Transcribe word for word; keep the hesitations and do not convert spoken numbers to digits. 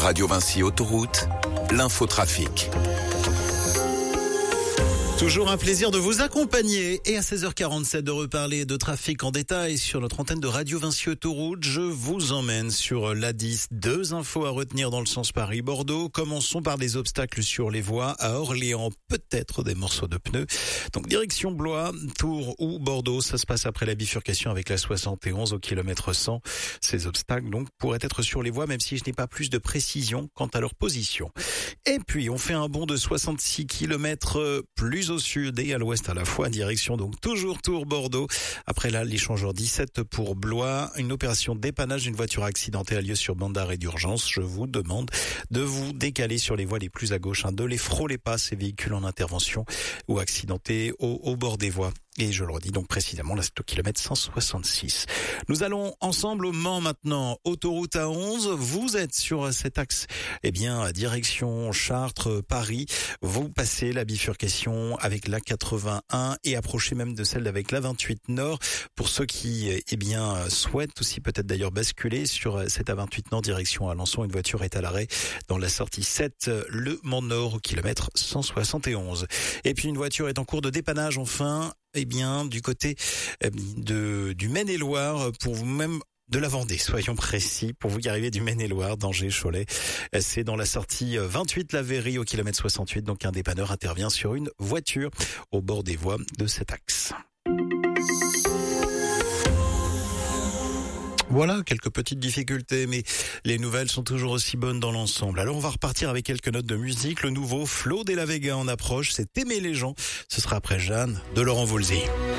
Radio Vinci Autoroute, l'infotrafic. Toujours un plaisir de vous accompagner et à seize heures quarante-sept de reparler de trafic en détail sur notre antenne de Radio Vinci Autoroute. Je vous emmène sur l'A dix. Deux infos à retenir dans le sens Paris-Bordeaux. Commençons par des obstacles sur les voies à Orléans, peut-être des morceaux de pneus. Donc direction Blois, Tours ou Bordeaux, ça se passe après la bifurcation avec la soixante et onze au kilomètre cent. Ces obstacles donc pourraient être sur les voies, même si je n'ai pas plus de précision quant à leur position. Et puis on fait un bond de soixante-six kilomètres plus au sud et à l'ouest à la fois, direction donc toujours Tours-Bordeaux. Après là, l'échangeur dix-sept pour Blois. Une opération dépannage d'une voiture accidentée a lieu sur bande d'arrêt d'urgence. Je vous demande de vous décaler sur les voies les plus à gauche, hein, de les frôler pas, ces véhicules en intervention ou accidentés au, au bord des voies. Et je le redis donc précisément, là c'est au kilomètre cent soixante-six. Nous allons ensemble au Mans maintenant, autoroute A onze. Vous êtes sur cet axe, eh bien, direction Chartres, Paris. Vous passez la bifurcation avec la quatre-vingt-un et approchez même de celle avec la vingt-huit Nord. Pour ceux qui, eh bien, souhaitent aussi peut-être d'ailleurs basculer sur cette A vingt-huit Nord direction Alençon, une voiture est à l'arrêt dans la sortie sept, le Mans Nord au kilomètre cent soixante et onze. Et puis une voiture est en cours de dépannage enfin, eh bien, du côté de, du Maine-et-Loire, pour vous-même de la Vendée, soyons précis, pour vous qui arrivez du Maine-et-Loire, Danger, Cholet. C'est dans la sortie vingt-huit, la Verrie au kilomètre soixante-huit, donc un dépanneur intervient sur une voiture au bord des voies de cet axe. Voilà, quelques petites difficultés, mais les nouvelles sont toujours aussi bonnes dans l'ensemble. Alors on va repartir avec quelques notes de musique. Le nouveau Flo de la Vega en approche, c'est Aimer les gens. Ce sera après Jeanne de Laurent Voulzy.